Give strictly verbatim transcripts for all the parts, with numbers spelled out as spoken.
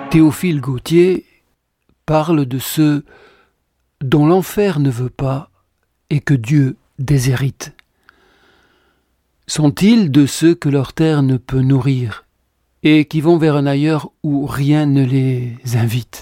Théophile Gautier parle de ceux dont l'enfer ne veut pas et que Dieu déshérite. Sont-ils de ceux que leur terre ne peut nourrir et qui vont vers un ailleurs où rien ne les invite?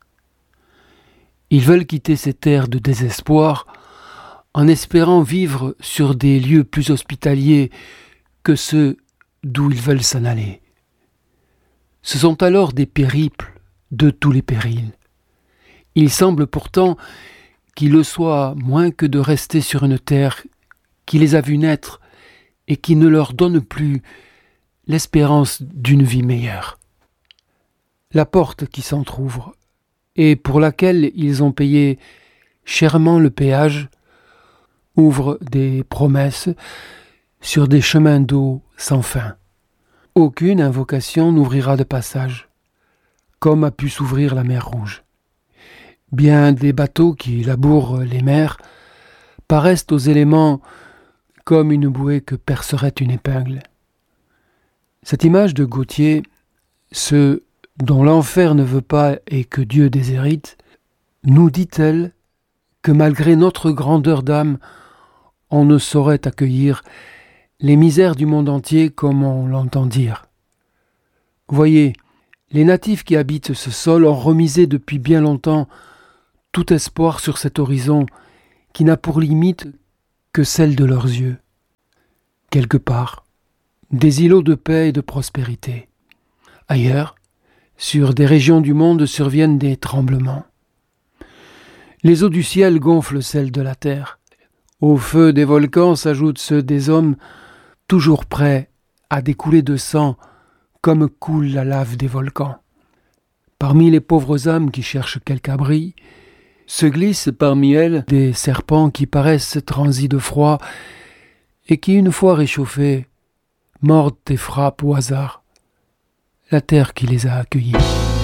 Ils veulent quitter ces terres de désespoir en espérant vivre sur des lieux plus hospitaliers que ceux d'où ils veulent s'en aller. Ce sont alors des périples de tous les périls. Il semble pourtant qu'il le soit moins que de rester sur une terre qui les a vus naître et qui ne leur donne plus l'espérance d'une vie meilleure. La porte qui s'entr'ouvre et pour laquelle ils ont payé chèrement le péage ouvre des promesses sur des chemins d'eau sans fin. Aucune invocation n'ouvrira de passage, comme a pu s'ouvrir la mer Rouge. Bien des bateaux qui labourent les mers paraissent aux éléments comme une bouée que percerait une épingle. Cette image de Gautier, ceux dont l'enfer ne veut pas et que Dieu déshérite, nous dit-elle que malgré notre grandeur d'âme, on ne saurait accueillir les misères du monde entier comme on l'entend dire. Voyez, les natifs qui habitent ce sol ont remisé depuis bien longtemps tout espoir sur cet horizon qui n'a pour limite que celle de leurs yeux. Quelque part, des îlots de paix et de prospérité. Ailleurs, sur des régions du monde surviennent des tremblements. Les eaux du ciel gonflent celles de la terre. Au feu des volcans s'ajoutent ceux des hommes, toujours prêts à découler de sang comme coule la lave des volcans. Parmi les pauvres âmes qui cherchent quelque abri, se glissent parmi elles des serpents qui paraissent transis de froid et qui, une fois réchauffés, mordent et frappent au hasard la terre qui les a accueillis.